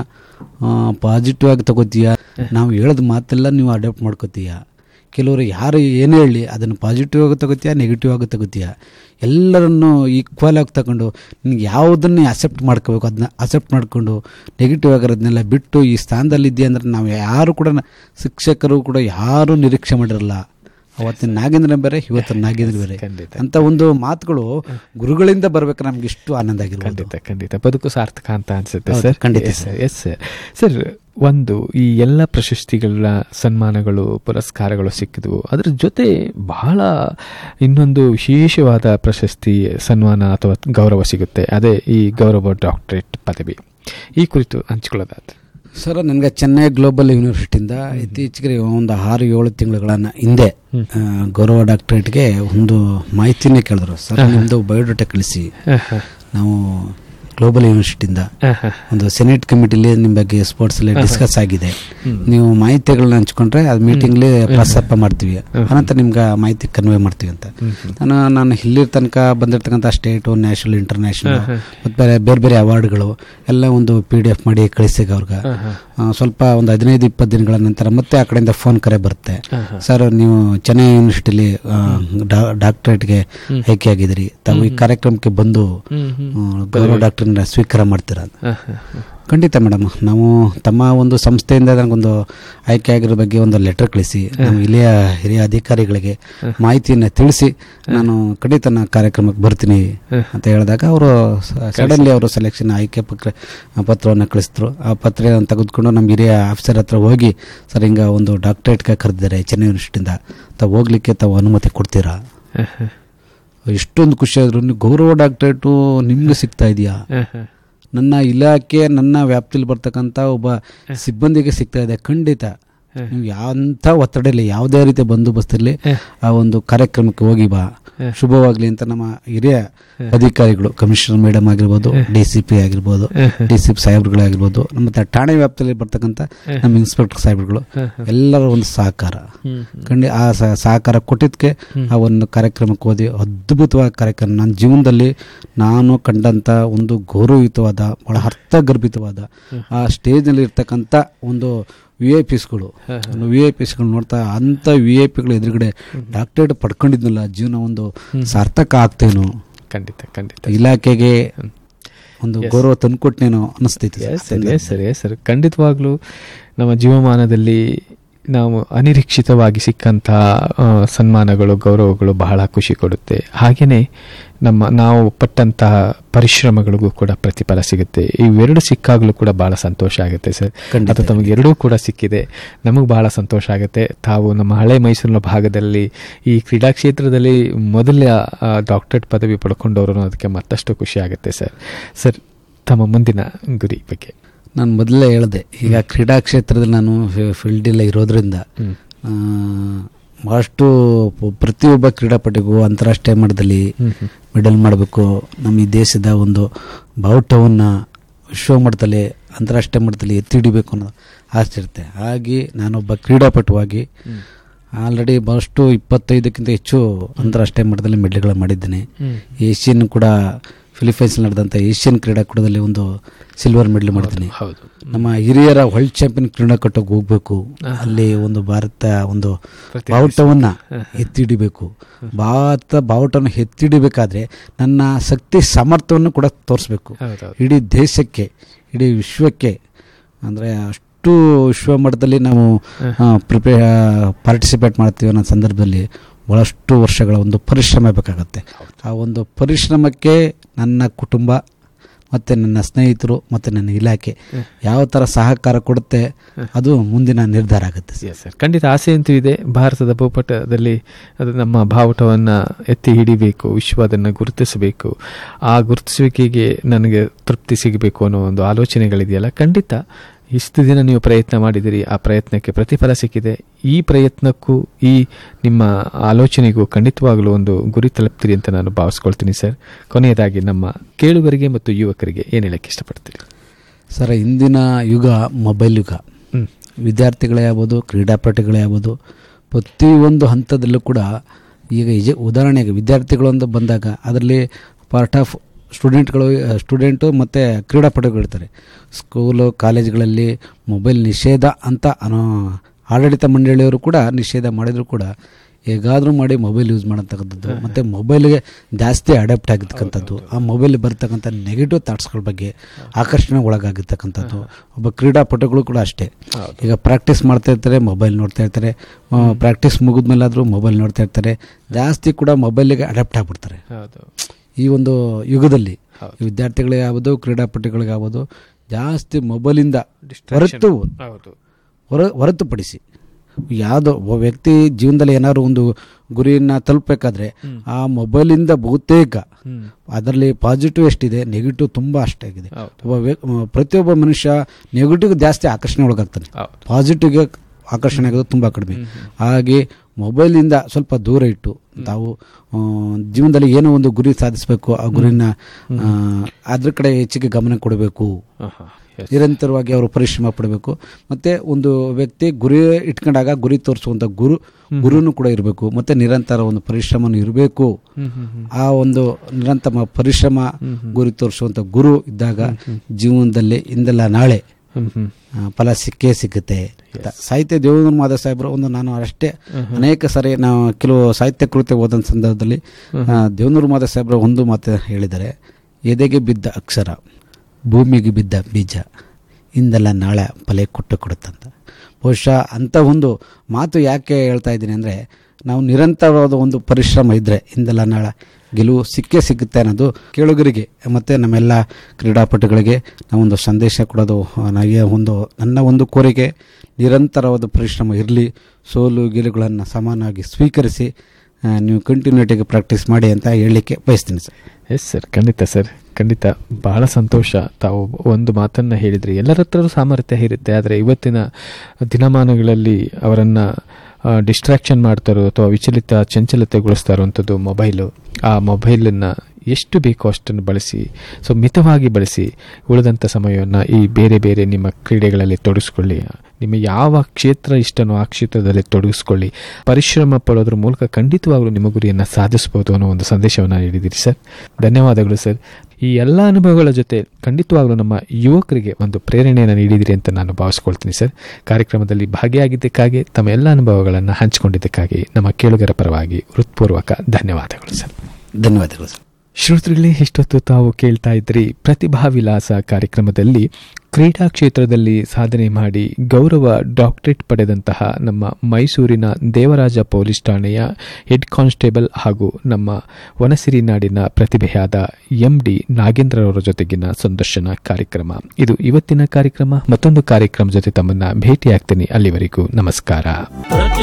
ಪಾಸಿಟಿವ್ ಆಗಿ ತಗೋತೀಯ, ನಾವು ಹೇಳೋದು ಮಾತೆಲ್ಲ ನೀವು ಅಡಾಪ್ಟ್ ಮಾಡ್ಕೋತೀಯ, ಕೆಲವರು ಯಾರು ಏನೇ ಹೇಳಿ ಅದನ್ನು ಪಾಸಿಟಿವ್ ಆಗಿ ತಗೋತೀಯ, ನೆಗೆಟಿವ್ ಆಗಿ ತಗೋತೀಯ, ಎಲ್ಲರನ್ನು ಈಕ್ವಲ್ ಆಗಿ ತಗೊಂಡು ನಿನ್ಗೆ ಯಾವುದನ್ನು ಅಕ್ಸೆಪ್ಟ್ ಮಾಡ್ಕೋಬೇಕು ಅದನ್ನ ಅಕ್ಸೆಪ್ಟ್ ಮಾಡಿಕೊಂಡು ನೆಗೆಟಿವ್ ಆಗಿರೋದನ್ನೆಲ್ಲ ಬಿಟ್ಟು ಈ ಸ್ಥಾನದಲ್ಲಿದ್ದೆ ಅಂದರೆ ನಾವು ಯಾರು ಕೂಡ, ಶಿಕ್ಷಕರು ಕೂಡ ಯಾರೂ ನಿರೀಕ್ಷೆ ಮಾಡಿರಲ್ಲ. ಅವತ್ತಿನ ನಾಗೇಂದ್ರ ಬೇರೆ, ಇವತ್ತಿನ ನಾಗೇಂದ್ರ ಬೇರೆ ಅಂತ ಒಂದು ಮಾತುಗಳು ಗುರುಗಳಿಂದ ಬರ್ಬೇಕು. ನಮ್ಗೆ ಇಷ್ಟು ಆನಂದ ಆಗಿರೋದು. ಖಂಡಿತ ಖಂಡಿತ ಬದುಕು ಸಾರ್ಥಕ ಅಂತ ಅನ್ಸುತ್ತೆ ಸರ್. ಖಂಡಿತ ಸರ್. Yes sir. ಸರ್, ಒಂದು ಈ ಎಲ್ಲ ಪ್ರಶಸ್ತಿಗಳ, ಸನ್ಮಾನಗಳು, ಪುರಸ್ಕಾರಗಳು ಸಿಕ್ಕಿದ್ವು, ಅದರ ಜೊತೆ ಬಹಳ ಇನ್ನೊಂದು ವಿಶೇಷವಾದ ಪ್ರಶಸ್ತಿ, ಸನ್ಮಾನ ಅಥವಾ ಗೌರವ ಸಿಗುತ್ತೆ. ಅದೇ ಈ ಗೌರವ ಡಾಕ್ಟರೇಟ್ ಪದವಿ. ಈ ಕುರಿತು ಹಂಚಿಕೊಳ್ಳೋದಾದ್ರೆ ಸರ್, ನನಗೆ ಚೆನ್ನೈ ಗ್ಲೋಬಲ್ ಯೂನಿವರ್ಸಿಟಿಯಿಂದ ಇತ್ತೀಚೆಗೆ ಒಂದು ಆರು ಏಳು ತಿಂಗಳುಗಳ ಹಿಂದೆ ಗೌರವ ಡಾಕ್ಟರೇಟ್ಗೆ ಒಂದು ಮಾಹಿತಿನೇ ಕೇಳಿದ್ರು. ಸರ್, ನಿಮ್ಮದು ಬಯೋಡೇಟಾ ಕಳಿಸಿ, ನಾವು ಗ್ಲೋಬಲ್ ಯೂನಿವರ್ಸಿಟಿಯಿಂದ ಒಂದು ಸೆನೆಟ್ ಕಮಿಟಿಲಿ ನಿಮ್ಮ ಬಗ್ಗೆ ಸ್ಪೋರ್ಟ್ಸ್ ಅಲ್ಲಿ ಡಿಸ್ಕಸ್ ಆಗಿದೆ, ನೀವು ಮಾಹಿತಿಗಳನ್ನ ಹಂಚ್ಕೊಂಡ್ರೆ ಅದು ಮೀಟಿಂಗ್ಲಿ ಪ್ರಸ್ತಾಪ ಮಾಡ್ತೀವಿ, ಅನಂತರ ನಿಮ್ಗೆ ಮಾಹಿತಿ ಕನ್ವೆ ಮಾಡ್ತೀವಿ ಅಂತ. ನಾನು ನಾನು ಇಲ್ಲಿ ತನಕ ಬಂದಿರ್ತಕ್ಕಂಥ ಸ್ಟೇಟು, ನ್ಯಾಷನಲ್, ಇಂಟರ್ನ್ಯಾಷನಲ್ ಮತ್ತು ಬೇರೆ ಬೇರೆ ಬೇರೆ ಅವಾರ್ಡ್ಗಳು ಎಲ್ಲ ಒಂದು ಪಿ ಡಿ ಎಫ್ ಮಾಡಿ ಕಳಿಸಿಗೆ ಅವ್ರಿಗೆ ಸ್ವಲ್ಪ ಒಂದು ಹದಿನೈದು ಇಪ್ಪತ್ತು ದಿನಗಳ ನಂತರ ಮತ್ತೆ ಆ ಕಡೆಯಿಂದ ಫೋನ್ ಕರೆ ಬರುತ್ತೆ, ಸರ್ ನೀವು ಚೆನ್ನೈ ಯೂನಿವರ್ಸಿಟಿಲಿ ಡಾಕ್ಟರೇಟ್ಗೆ ಆಯ್ಕೆ ಆಗಿದ್ರಿ, ತಾವು ಈ ಕಾರ್ಯಕ್ರಮಕ್ಕೆ ಬಂದು ಗೌರವ ಡಾಕ್ಟರ್ ಸ್ವೀಕಾರ ಮಾಡ್ತೀರಾ? ಖಂಡಿತ ಮೇಡಮ್, ನಾವು ತಮ್ಮ ಒಂದು ಸಂಸ್ಥೆಯಿಂದ ನನಗೊಂದು ಆಯ್ಕೆ ಆಗಿರೋ ಬಗ್ಗೆ ಒಂದು ಲೆಟರ್ ಕಳಿಸಿ, ನಾವು ಇಲ್ಲಿಯ ಹಿರಿಯ ಅಧಿಕಾರಿಗಳಿಗೆ ಮಾಹಿತಿಯನ್ನು ತಿಳಿಸಿ ನಾನು ಖಂಡಿತ ನಾ ಕಾರ್ಯಕ್ರಮಕ್ಕೆ ಬರ್ತೀನಿ ಅಂತ ಹೇಳಿದಾಗ ಅವರು ಸಡನ್ಲಿ ಅವರು ಸೆಲೆಕ್ಷನ್ ಆಯ್ಕೆ ಪತ್ರ ಪತ್ರವನ್ನು ಕಳಿಸಿದ್ರು. ಆ ಪತ್ರ ತೆಗೆದುಕೊಂಡು ನಮ್ಮ ಹಿರಿಯ ಆಫೀಸರ್ ಹತ್ರ ಹೋಗಿ, ಸರ್ ಹಿಂಗೆ ಒಂದು ಡಾಕ್ಟರೇಟ್ಗೆ ಕರೆದಿದ್ದಾರೆ ಚೆನ್ನೈ ಯೂನಿವರ್ಸಿಟಿಯಿಂದ, ತಾವು ಹೋಗ್ಲಿಕ್ಕೆ ತಾವು ಅನುಮತಿ ಕೊಡ್ತೀರಾ? ಇಷ್ಟೊಂದು ಖುಷಿ ಆದ್ರು, ಗೌರವ ಡಾಕ್ಟರೇಟು ನಿಮ್ಗೆ ಸಿಗ್ತಾ ಇದೆಯಾ? ನನ್ನ ಇಲಾಖೆ, ನನ್ನ ವ್ಯಾಪ್ತಿಯಲ್ಲಿ ಬರ್ತಕ್ಕಂಥ ಒಬ್ಬ ಸಿಬ್ಬಂದಿಗೆ ಸಿಗ್ತಾ ಇದೆ. ಖಂಡಿತ ನೀವು ಯಾವ ಒತ್ತಡ ಇಲ್ಲ, ಯಾವುದೇ ರೀತಿಯ ಬಂದೋಬಸ್ತಿರಲಿ ಆ ಒಂದು ಕಾರ್ಯಕ್ರಮಕ್ಕೆ ಹೋಗಿ ಬಾ, ಶುಭವಾಗ್ಲಿ ಅಂತ ನಮ್ಮ ಹಿರಿಯ ಅಧಿಕಾರಿಗಳು, ಕಮಿಷನರ್ ಮೇಡಮ್ ಆಗಿರ್ಬೋದು, ಡಿ ಸಿ ಪಿ ಆಗಿರ್ಬೋದು, ಡಿ ಸಿ ಪಿ ಸಾಹೇಬ್ರುಗಳಾಗಿರ್ಬೋದು, ನಮ್ಮ ಠಾಣೆ ವ್ಯಾಪ್ತಿಯಲ್ಲಿ ಬರ್ತಕ್ಕಂಥ ನಮ್ಮ ಇನ್ಸ್ಪೆಕ್ಟರ್ ಸಾಹೇಬ್ರುಗಳು ಎಲ್ಲರ ಒಂದು ಸಹಕಾರ ಖಂಡಿ ಆ ಸಹಕಾರ ಕೊಟ್ಟಿದ್ದಕ್ಕೆ ಆ ಒಂದು ಕಾರ್ಯಕ್ರಮಕ್ಕೆ ಹೋದಿ. ಅದ್ಭುತವಾದ ಕಾರ್ಯಕ್ರಮ, ನನ್ನ ಜೀವನದಲ್ಲಿ ನಾನು ಕಂಡಂಥ ಒಂದು ಗೌರವಯುತವಾದ, ಬಹಳ ಅರ್ಥಗರ್ಭಿತವಾದ ಆ ಸ್ಟೇಜ್ನಲ್ಲಿ ಇರ್ತಕ್ಕಂಥ ಒಂದು ವಿ ಐ ಪಿಸ್ಗಳು ವಿ ಐ ಪಿಸ್ಗಳು ನೋಡ್ತಾ ಅಂಥ ವಿ ಐ ಪಿಗಳು ಎದುರುಗಡೆ ಡಾಕ್ಟರೇಟ್ ಪಡ್ಕೊಂಡಿದ್ನಲ್ಲ, ಜೀವನ ಒಂದು ಸಾರ್ಥಕ ಆಗ್ತೇನೋ, ಖಂಡಿತ ಖಂಡಿತ ಇಲಾಖೆಗೆ ಒಂದು ಗೌರವ ತಂದುಕೊಟ್ಟನೇನೋ ಅನಿಸ್ತೈತಿ. ಸರಿ ಸರಿ ಸರ್, ಖಂಡಿತವಾಗ್ಲೂ ನಮ್ಮ ಜೀವಮಾನದಲ್ಲಿ ನಾವು ಅನಿರೀಕ್ಷಿತವಾಗಿ ಸಿಕ್ಕಂಥ ಸನ್ಮಾನಗಳು, ಗೌರವಗಳು ಬಹಳ ಖುಷಿ ಕೊಡುತ್ತೆ. ಹಾಗೆಯೇ ನಮ್ಮ ನಾವು ಪಟ್ಟಂತಹ ಪರಿಶ್ರಮಗಳಿಗೂ ಕೂಡ ಪ್ರತಿಫಲ ಸಿಗುತ್ತೆ. ಇವೆರಡು ಸಿಕ್ಕಾಗಲೂ ಕೂಡ ಬಹಳ ಸಂತೋಷ ಆಗುತ್ತೆ ಸರ್. ಅದು ತಮಗೆ ಎರಡೂ ಕೂಡ ಸಿಕ್ಕಿದೆ, ನಮಗೆ ಬಹಳ ಸಂತೋಷ ಆಗುತ್ತೆ. ತಾವು ನಮ್ಮ ಹಳೆ ಮೈಸೂರಿನ ಭಾಗದಲ್ಲಿ ಈ ಕ್ರೀಡಾ ಕ್ಷೇತ್ರದಲ್ಲಿ ಮೊದಲ ಡಾಕ್ಟರೇಟ್ ಪದವಿ ಪಡ್ಕೊಂಡವರು, ಅದಕ್ಕೆ ಮತ್ತಷ್ಟು ಖುಷಿ ಆಗುತ್ತೆ ಸರ್. ಸರ್, ತಮ್ಮ ಮುಂದಿನ ಗುರಿ ಬಗ್ಗೆ ನಾನು ಮೊದಲೇ ಹೇಳಿದೆ, ಈಗ ಕ್ರೀಡಾ ಕ್ಷೇತ್ರದಲ್ಲಿ ನಾನು ಫೀಲ್ಡಲ್ಲೇ ಇರೋದ್ರಿಂದ ಭಾಳಷ್ಟು ಪ್ರತಿಯೊಬ್ಬ ಕ್ರೀಡಾಪಟುಗೂ ಅಂತಾರಾಷ್ಟ್ರೀಯ ಮಟ್ಟದಲ್ಲಿ ಮೆಡಲ್ ಮಾಡಬೇಕು, ನಮ್ಮ ಈ ದೇಶದ ಒಂದು ಬಾವುಟವನ್ನು ವಿಶ್ವ ಮಟ್ಟದಲ್ಲಿ, ಅಂತಾರಾಷ್ಟ್ರೀಯ ಮಟ್ಟದಲ್ಲಿ ಎತ್ತಿ ಹಿಡಿಬೇಕು ಅನ್ನೋದು ಆಸೆ ಇರುತ್ತೆ. ಹಾಗೆ ನಾನೊಬ್ಬ ಕ್ರೀಡಾಪಟುವಾಗಿ ಆಲ್ರೆಡಿ ಭಾಳಷ್ಟು ಇಪ್ಪತ್ತೈದಕ್ಕಿಂತ ಹೆಚ್ಚು ಅಂತಾರಾಷ್ಟ್ರೀಯ ಮಟ್ಟದಲ್ಲಿ ಮೆಡಲ್ಗಳು ಮಾಡಿದ್ದೇನೆ. ಏಷ್ಯನ್ ಕೂಡ ಫಿಲಿಪೈನ್ಸ್ ನಡೆದಂಥ ಏಷ್ಯನ್ ಕ್ರೀಡಾಕೂಟದಲ್ಲಿ ಒಂದು ಸಿಲ್ವರ್ ಮೆಡಲ್ ಮಾಡಿದ್ದೀನಿ. ಹೌದು. ನಮ್ಮ ಹಿರಿಯರ ವರ್ಲ್ಡ್ ಚಾಂಪಿಯನ್ ಕ್ರೀಡಾಕೂಟಕ್ಕೆ ಹೋಗ್ಬೇಕು, ಅಲ್ಲಿ ಒಂದು ಭಾರತ ಒಂದು ಬಾವುಟವನ್ನ ಎತ್ತಿಡಿಬೇಕು. ಭಾರತ ಬಾವುಟವನ್ನು ಎತ್ತಿಡಿಬೇಕಾದ್ರೆ ನನ್ನ ಶಕ್ತಿ ಸಾಮರ್ಥ್ಯವನ್ನು ಕೂಡ ತೋರಿಸ್ಬೇಕು ಇಡೀ ದೇಶಕ್ಕೆ, ಇಡೀ ವಿಶ್ವಕ್ಕೆ. ಅಂದರೆ ಅಷ್ಟು ವಿಶ್ವ ಮಟ್ಟದಲ್ಲಿ ನಾವು ಪ್ರಿಪೇ ಪಾರ್ಟಿಸಿಪೇಟ್ ಮಾಡ್ತೀವಿ ಅನ್ನೋ ಸಂದರ್ಭದಲ್ಲಿ ಭಾಳಷ್ಟು ವರ್ಷಗಳ ಒಂದು ಪರಿಶ್ರಮ ಬೇಕಾಗುತ್ತೆ. ಆ ಒಂದು ಪರಿಶ್ರಮಕ್ಕೆ ನನ್ನ ಕುಟುಂಬ ಮತ್ತು ನನ್ನ ಸ್ನೇಹಿತರು ಮತ್ತು ನನ್ನ ಇಲಾಖೆ ಯಾವ ಥರ ಸಹಕಾರ ಕೊಡುತ್ತೆ ಅದು ಮುಂದಿನ ನಿರ್ಧಾರ ಆಗುತ್ತೆ. ಸರ್, ಖಂಡಿತ ಆಸೆ ಅಂತೂ ಇದೆ. ಭಾರತದ ಭೂಪಟದಲ್ಲಿ ಅದು ನಮ್ಮ ಬಾವುಟವನ್ನು ಎತ್ತಿ ಹಿಡಿಬೇಕು, ವಿಶ್ವ ಅದನ್ನು ಗುರುತಿಸಬೇಕು, ಆ ಗುರುತಿಸುವಿಕೆಗೆ ನನಗೆ ತೃಪ್ತಿ ಸಿಗಬೇಕು ಅನ್ನೋ ಒಂದು ಆಲೋಚನೆಗಳಿದೆಯಲ್ಲ, ಖಂಡಿತ ಇಷ್ಟು ದಿನ ನೀವು ಪ್ರಯತ್ನ ಮಾಡಿದಿರಿ, ಆ ಪ್ರಯತ್ನಕ್ಕೆ ಪ್ರತಿಫಲ ಸಿಕ್ಕಿದೆ. ಈ ಪ್ರಯತ್ನಕ್ಕೂ ಈ ನಿಮ್ಮ ಆಲೋಚನೆಗೂ ಖಂಡಿತವಾಗಲೂ ಒಂದು ಗುರಿ ತಲುಪ್ತೀರಿ ಅಂತ ನಾನು ಭಾವಿಸ್ಕೊಳ್ತೀನಿ ಸರ್. ಕೊನೆಯದಾಗಿ ನಮ್ಮ ಕೇಳುಗರಿಗೆ ಮತ್ತು ಯುವಕರಿಗೆ ಏನು ಹೇಳಕ್ಕೆ ಇಷ್ಟಪಡ್ತೀರಿ ಸರ್? ಇಂದಿನ ಯುಗ ಮೊಬೈಲ್ ಯುಗ. ವಿದ್ಯಾರ್ಥಿಗಳೇ ಆಗ್ಬೋದು, ಕ್ರೀಡಾಪಟುಗಳೇ ಆಗ್ಬೋದು, ಪ್ರತಿಯೊಂದು ಹಂತದಲ್ಲೂ ಕೂಡ ಈಗ ಇಜ ಉದಾಹರಣೆಗೆ ವಿದ್ಯಾರ್ಥಿಗಳು ಅಂತ ಬಂದಾಗ ಅದರಲ್ಲಿ ಪಾರ್ಟ್ ಆಫ್ ಸ್ಟೂಡೆಂಟ್ಗಳು ಸ್ಟೂಡೆಂಟು ಮತ್ತು ಕ್ರೀಡಾಪಟುಗಳು ಇರ್ತಾರೆ. ಸ್ಕೂಲು ಕಾಲೇಜ್ಗಳಲ್ಲಿ ಮೊಬೈಲ್ ನಿಷೇಧ ಅಂತ ಅನ್ನೋ ಆಡಳಿತ ಮಂಡಳಿಯವರು ಕೂಡ ನಿಷೇಧ ಮಾಡಿದರೂ ಕೂಡ ಹೇಗಾದರೂ ಮಾಡಿ ಮೊಬೈಲ್ ಯೂಸ್ ಮಾಡತಕ್ಕಂಥದ್ದು ಮತ್ತು ಮೊಬೈಲ್ಗೆ ಜಾಸ್ತಿ ಅಡಾಪ್ಟ್ ಆಗಿರ್ತಕ್ಕಂಥದ್ದು, ಆ ಮೊಬೈಲ್ ಬರ್ತಕ್ಕಂಥ ನೆಗೆಟಿವ್ ಥಾಟ್ಸ್ಗಳ ಬಗ್ಗೆ ಆಕರ್ಷಣೆ ಒಳಗಾಗಿರ್ತಕ್ಕಂಥದ್ದು. ಒಬ್ಬ ಕ್ರೀಡಾಪಟುಗಳು ಕೂಡ ಅಷ್ಟೇ, ಈಗ ಪ್ರಾಕ್ಟೀಸ್ ಮಾಡ್ತಾ ಇರ್ತಾರೆ, ಮೊಬೈಲ್ ನೋಡ್ತಾ ಇರ್ತಾರೆ, ಪ್ರಾಕ್ಟೀಸ್ ಮುಗಿದ್ಮೇಲಾದರೂ ಮೊಬೈಲ್ ನೋಡ್ತಾ ಇರ್ತಾರೆ, ಜಾಸ್ತಿ ಕೂಡ ಮೊಬೈಲಿಗೆ ಅಡಾಪ್ಟ್ ಆಗಿಬಿಡ್ತಾರೆ. ಈ ಒಂದು ಯುಗದಲ್ಲಿ ವಿದ್ಯಾರ್ಥಿಗಳಿಗೆ ಆಗ್ಬೋದು, ಕ್ರೀಡಾಪಟುಗಳಿಗೆ ಆಗ್ಬೋದು, ಜಾಸ್ತಿ ಮೊಬೈಲಿಂದ ಹೊರತು ಹೊರ ಹೊರತುಪಡಿಸಿ ಯಾವುದೋ ಒಬ್ಬ ವ್ಯಕ್ತಿ ಜೀವನದಲ್ಲಿ ಏನಾದ್ರು ಒಂದು ಗುರಿಯನ್ನು ತಲುಪಬೇಕಾದ್ರೆ ಆ ಮೊಬೈಲಿಂದ ಬಹುತೇಕ ಅದರಲ್ಲಿ ಪಾಸಿಟಿವ್ ಎಷ್ಟಿದೆ, ನೆಗೆಟಿವ್ ತುಂಬ ಅಷ್ಟಾಗಿದೆ. ಒಬ್ಬ ಪ್ರತಿಯೊಬ್ಬ ಮನುಷ್ಯ ನೆಗೆಟಿವ್ ಜಾಸ್ತಿ ಆಕರ್ಷಣೆ ಒಳಗಾಗ್ತಾನೆ, ಪಾಸಿಟಿವ್ಗೆ ಆಕರ್ಷಣೆ ಆಗೋದು ತುಂಬ ಕಡಿಮೆ. ಹಾಗೆ ಮೊಬೈಲಿಂದ ಸ್ವಲ್ಪ ದೂರ ಇಟ್ಟು ತಾವು ಜೀವನದಲ್ಲಿ ಏನೋ ಒಂದು ಗುರಿ ಸಾಧಿಸಬೇಕು, ಆ ಗುರಿನ ಅದ್ರ ಕಡೆ ಹೆಚ್ಚಿಗೆ ಗಮನ ಕೊಡಬೇಕು, ನಿರಂತರವಾಗಿ ಅವರು ಪರಿಶ್ರಮ ಪಡಬೇಕು. ಮತ್ತು ಒಂದು ವ್ಯಕ್ತಿ ಗುರಿ ಇಟ್ಕೊಂಡಾಗ ಗುರಿ ತೋರಿಸುವಂಥ ಗುರು ಗುರುನು ಕೂಡ ಇರಬೇಕು, ಮತ್ತು ನಿರಂತರ ಒಂದು ಪರಿಶ್ರಮನೂ ಇರಬೇಕು. ಆ ಒಂದು ನಿರಂತರ ಪರಿಶ್ರಮ ಗುರಿ ತೋರಿಸುವಂಥ ಗುರು ಇದ್ದಾಗ ಜೀವನದಲ್ಲಿ ಇಂದೆಲ್ಲ ನಾಳೆ ಫಲ ಸಿಕ್ಕೇ ಸಿಗುತ್ತೆ. ಸಾಹಿತ್ಯ ದೇವೇಂದ್ರ ಮಾಧವ ಸಾಹೇಬರು ಒಂದು ನಾನು ಅಷ್ಟೇ ಅನೇಕ ಸಾರಿ ನಾವು ಕೆಲವು ಸಾಹಿತ್ಯ ಕೃತ್ಯ ಓದಂಥ ಸಂದರ್ಭದಲ್ಲಿ ದೇವೇಂದ್ರ ಮಾಧವ ಸಾಹೇಬರು ಒಂದು ಮಾತು ಹೇಳಿದ್ದಾರೆ, ಎದೆಗೆ ಬಿದ್ದ ಅಕ್ಷರ ಭೂಮಿಗೆ ಬಿದ್ದ ಬೀಜ ಇಂದೆಲ್ಲ ನಾಳೆ ಫಲ ಕೊಟ್ಟು ಕೊಡುತ್ತಂತ. ಬಹುಶಃ ಅಂಥ ಒಂದು ಮಾತು ಯಾಕೆ ಹೇಳ್ತಾ ಇದ್ದೀನಿ ಅಂದರೆ, ನಾವು ನಿರಂತರವಾದ ಒಂದು ಪರಿಶ್ರಮ ಇದ್ದರೆ ಇಂದೆಲ್ಲ ನಾಳೆ ಗೆಲುವು ಸಿಕ್ಕೇ ಸಿಗುತ್ತೆ ಅನ್ನೋದು ಕೇಳುಗರಿಗೆ ಮತ್ತು ನಮ್ಮೆಲ್ಲ ಕ್ರೀಡಾಪಟುಗಳಿಗೆ ನಾವೊಂದು ಸಂದೇಶ ಕೊಡೋದು. ನನಗೆ ಒಂದು ನನ್ನ ಒಂದು ಕೋರಿಕೆ, ನಿರಂತರವಾದ ಪರಿಶ್ರಮ ಇರಲಿ, ಸೋಲು ಗೆಲುವುಗಳನ್ನು ಸಮಾನವಾಗಿ ಸ್ವೀಕರಿಸಿ ನೀವು ಕಂಟಿನ್ಯೂಟಿಗೆ ಪ್ರಾಕ್ಟೀಸ್ ಮಾಡಿ ಅಂತ ಹೇಳಲಿಕ್ಕೆ ಬಯಸ್ತೀನಿ ಸರ್. ಎಸ್ ಸರ್, ಖಂಡಿತ ಸರ್, ಖಂಡಿತ ಬಹಳ ಸಂತೋಷ. ತಾವು ಒಂದು ಮಾತನ್ನು ಹೇಳಿದ್ರಿ, ಎಲ್ಲರ ಹತ್ರನೂ ಸಾಮರ್ಥ್ಯ ಇರುತ್ತೆ, ಆದರೆ ಇವತ್ತಿನ ದಿನಮಾನಗಳಲ್ಲಿ ಅವರನ್ನು ಡಿಸ್ಟ್ರಾಕ್ಷನ್ ಮಾಡ್ತಾರೋ ಅಥವಾ ವಿಚಲಿತ ಚಂಚಲತೆಗೊಳಿಸ್ತಾರೋ ಅಂಥದ್ದು ಮೊಬೈಲು. ಆ ಮೊಬೈಲನ್ನು ಎಷ್ಟು ಬೇಕೋ ಅಷ್ಟನ್ನು ಬಳಸಿ, ಸೊ ಮಿತವಾಗಿ ಬಳಸಿ, ಉಳಿದಂಥ ಸಮಯವನ್ನು ಈ ಬೇರೆ ಬೇರೆ ನಿಮ್ಮ ಕ್ರೀಡೆಗಳಲ್ಲಿ ತೊಡಗಿಸ್ಕೊಳ್ಳಿ. ನಿಮ್ಮ ಯಾವ ಕ್ಷೇತ್ರ ಇಷ್ಟನೋ ಆ ಕ್ಷೇತ್ರದಲ್ಲಿ ತೊಡಗಿಸ್ಕೊಳ್ಳಿ. ಪರಿಶ್ರಮ ಪಡೋದ್ರ ಮೂಲಕ ಖಂಡಿತವಾಗಲೂ ನಿಮ್ಮ ಗುರಿಯನ್ನು ಸಾಧಿಸ್ಬೋದು ಅನ್ನೋ ಒಂದು ಸಂದೇಶವನ್ನು ನೀಡಿದ್ದೀರಿ ಸರ್. ಧನ್ಯವಾದಗಳು ಸರ್. ಈ ಎಲ್ಲ ಅನುಭವಗಳ ಜೊತೆ ಖಂಡಿತವಾಗಲೂ ನಮ್ಮ ಯುವಕರಿಗೆ ಒಂದು ಪ್ರೇರಣೆಯನ್ನು ನೀಡಿದಿರಿ ಅಂತ ನಾನು ಭಾವಿಸ್ಕೊಳ್ತೀನಿ ಸರ್. ಕಾರ್ಯಕ್ರಮದಲ್ಲಿ ಭಾಗಿಯಾಗಿದ್ದಕ್ಕಾಗಿ, ತಮ್ಮ ಎಲ್ಲ ಅನುಭವಗಳನ್ನು ಹಂಚಿಕೊಂಡಿದ್ದಕ್ಕಾಗಿ ನಮ್ಮ ಕೇಳುಗರ ಪರವಾಗಿ ಹೃತ್ಪೂರ್ವಕ ಧನ್ಯವಾದಗಳು ಸರ್. ಧನ್ಯವಾದಗಳು ಸರ್. ಶ್ರೋತೃಗಳೇ, ಇಷ್ಟೊತ್ತು ತಾವು ಕೇಳ್ತಾ ಇದ್ರಿ ಪ್ರತಿಭಾ ವಿಲಾಸ ಕಾರ್ಯಕ್ರಮದಲ್ಲಿ ಕ್ರೀಡಾ ಕ್ಷೇತ್ರದಲ್ಲಿ ಸಾಧನೆ ಮಾಡಿ ಗೌರವ ಡಾಕ್ಟರೇಟ್ ಪಡೆದಂತಹ ನಮ್ಮ ಮೈಸೂರಿನ ದೇವರಾಜ ಪೊಲೀಸ್ ಠಾಣೆಯ ಹೆಡ್ ಕಾನ್ಸ್ಟೇಬಲ್ ಹಾಗೂ ನಮ್ಮ ವನಸಿರಿ ನಾಡಿನ ಪ್ರತಿಭೆಯಾದ ಎಂ ಡಿ ನಾಗೇಂದ್ರರವರ ಜೊತೆಗಿನ ಸಂದರ್ಶನ ಕಾರ್ಯಕ್ರಮ ಇದು ಇವತ್ತಿನ ಕಾರ್ಯಕ್ರಮ. ಮತ್ತೊಂದು ಕಾರ್ಯಕ್ರಮ ಜೊತೆ ತಮ್ಮನ್ನ ಭೇಟಿಯಾಗ್ತೀನಿ. ಅಲ್ಲಿವರೆಗೂ ನಮಸ್ಕಾರ.